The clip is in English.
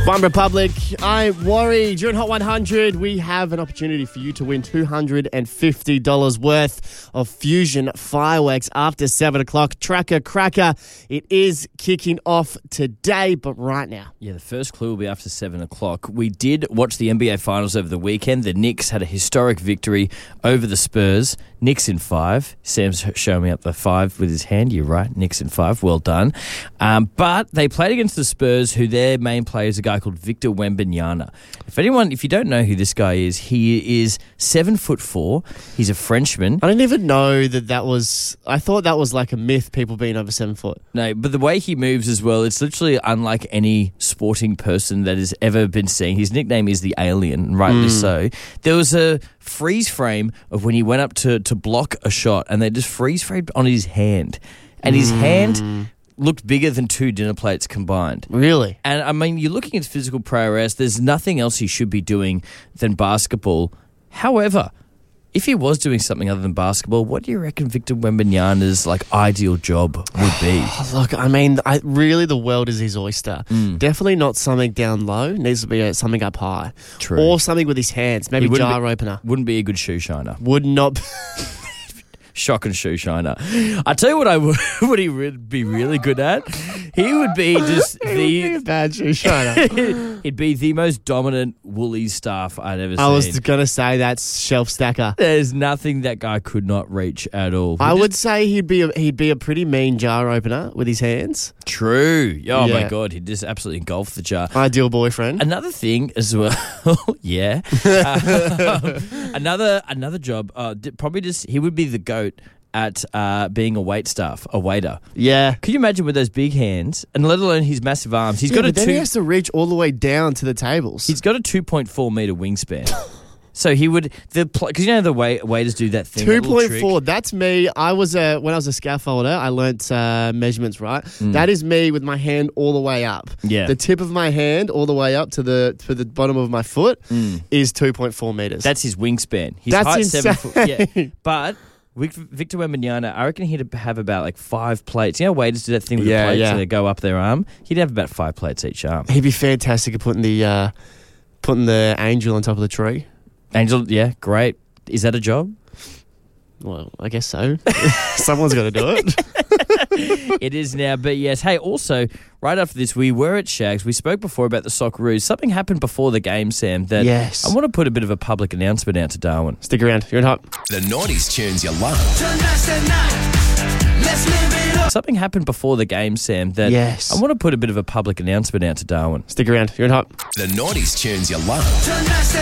One Republic, I worry. During Hot 100, we have an opportunity for you to win $250 worth of Fusion fireworks after 7 o'clock. Tracker Cracker, it is kicking off today, but right now. Yeah, the first clue will be after 7 o'clock. We did watch the NBA Finals over the weekend. The Knicks had a historic victory over the Spurs. Knicks in 5. Sam's showing me up the 5 with his hand. You're right, Knicks in 5. Well done. But they played against the Spurs, who their main player is a guy called Victor Wembanyama. If you don't know who this guy is, he is 7'4". He's a Frenchman. I didn't even know that was... I thought that was like a myth, people being over 7 foot. No, but the way he moves as well, it's literally unlike any sporting person that has ever been seen. His nickname is the Alien, rightly so. There was a freeze frame of when he went up to block a shot, and they just freeze framed on his hand. And his hand looked bigger than 2 dinner plates combined. Really? And, I mean, you're looking at physical prowess. There's nothing else he should be doing than basketball. However, if he was doing something other than basketball, what do you reckon Victor Wembanyama's ideal job would be? Look, I mean, really the world is his oyster. Definitely not something down low. Needs to be something up high. True. Or something with his hands. Maybe jar opener. Wouldn't be a good shoe shiner. Would not... Shock and shoe shiner. I tell you what he would be really good at. He would be just a bad shoe shiner. He'd be the most dominant Woolies staff I'd ever seen. I was going to say that's shelf stacker. There's nothing that guy could not reach at all. I would say he'd be a pretty mean jar opener with his hands. True. Oh my God, he'd just absolutely engulf the jar. Ideal boyfriend. Another thing as well. Yeah. Another job. He would be the GOAT at being a waiter. Yeah. Could you imagine with those big hands, and let alone his massive arms? He has to reach all the way down to the tables. He's got a 2.4 meter wingspan. So he would, because you know the waiters do that thing. 2.4. That's me. When I was a scaffolder, I learnt measurements. Right, that is me with my hand all the way up. Yeah, the tip of my hand all the way up to the bottom of my foot is 2.4 meters. That's his wingspan. That's height insane. 7 foot. Yeah, but Victor Wembanyama, I reckon he'd have about 5 plates. You know, waiters do that thing with the plates and they go up their arm. He'd have about 5 plates each arm. He'd be fantastic at putting the angel on top of the tree. Angel, yeah, great. Is that a job? Well, I guess so. Someone's got to do it. It is now, but yes. Hey, also, right after this, we were at Shags. We spoke before about the Socceroos. Something happened before the game, Sam, that I want to put a bit of a public announcement out to Darwin. Stick around. You're in Hot. The 90s tunes you love. Something happened before the game, Sam, that I want to put a bit of a public announcement out to Darwin. Stick around. You're in Hot. The 90s tunes you love.